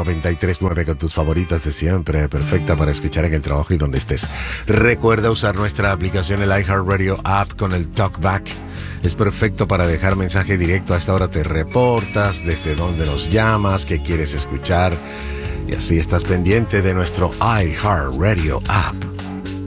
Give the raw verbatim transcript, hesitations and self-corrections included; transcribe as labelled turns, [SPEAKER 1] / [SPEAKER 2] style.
[SPEAKER 1] noventa y tres punto nueve con tus favoritas de siempre, perfecta para escuchar en el trabajo y donde estés. Recuerda usar nuestra aplicación, el iHeartRadio app con el TalkBack. Es perfecto para dejar mensaje directo. A esta hora te reportas desde dónde nos llamas, qué quieres escuchar, y así estás pendiente de nuestro iHeartRadio app.